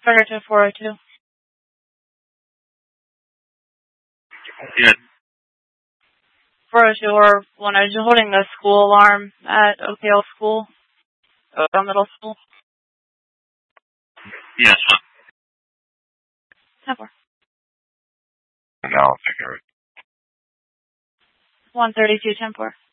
Carter to 402. Yeah. 402 or 102, holding the school alarm at Oakdale School, Oakdale Middle School. Yes. 10-4. No, I'll take care of it. 132, 10-4.